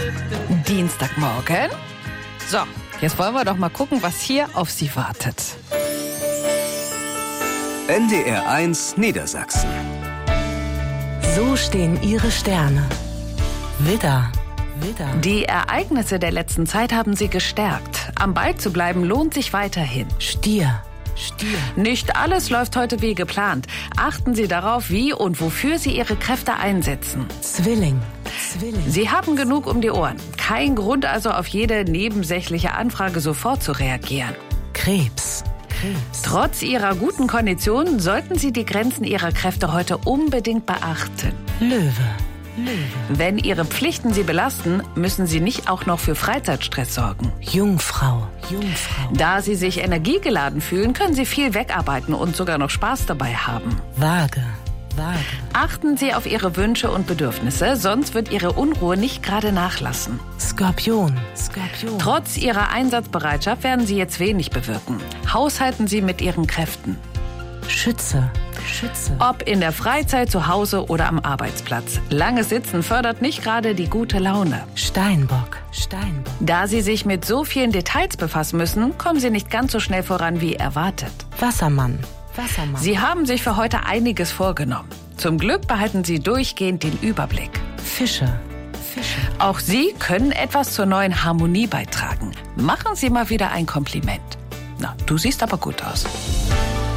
Dienstagmorgen. So, jetzt wollen wir doch mal gucken, was hier auf Sie wartet. NDR 1 Niedersachsen. So stehen Ihre Sterne. Widder. Die Ereignisse der letzten Zeit haben Sie gestärkt. Am Ball zu bleiben lohnt sich weiterhin. Stier. Nicht alles läuft heute wie geplant. Achten Sie darauf, wie und wofür Sie Ihre Kräfte einsetzen. Zwilling. Sie haben genug um die Ohren. Kein Grund also, auf jede nebensächliche Anfrage sofort zu reagieren. Krebs. Trotz Ihrer guten Kondition sollten Sie die Grenzen Ihrer Kräfte heute unbedingt beachten. Löwe. Wenn Ihre Pflichten Sie belasten, müssen Sie nicht auch noch für Freizeitstress sorgen. Jungfrau. Da Sie sich energiegeladen fühlen, können Sie viel wegarbeiten und sogar noch Spaß dabei haben. Waage. Achten Sie auf Ihre Wünsche und Bedürfnisse, sonst wird Ihre Unruhe nicht gerade nachlassen. Skorpion. Trotz Ihrer Einsatzbereitschaft werden Sie jetzt wenig bewirken. Haushalten Sie mit Ihren Kräften. Schütze. Ob in der Freizeit, zu Hause oder am Arbeitsplatz. Langes Sitzen fördert nicht gerade die gute Laune. Steinbock. Da Sie sich mit so vielen Details befassen müssen, kommen Sie nicht ganz so schnell voran wie erwartet. Wassermann. Sie haben sich für heute einiges vorgenommen. Zum Glück behalten Sie durchgehend den Überblick. Fische. Auch Sie können etwas zur neuen Harmonie beitragen. Machen Sie mal wieder ein Kompliment. Na, du siehst aber gut aus.